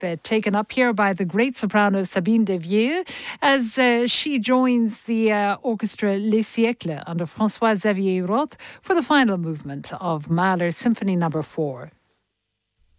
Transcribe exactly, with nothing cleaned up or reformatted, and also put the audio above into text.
uh, taken up here by the great soprano Sabine Devieux as uh, she joins the uh, orchestra Les Siècles under François Xavier Roth for the final movement of Mahler's Symphony Number Four.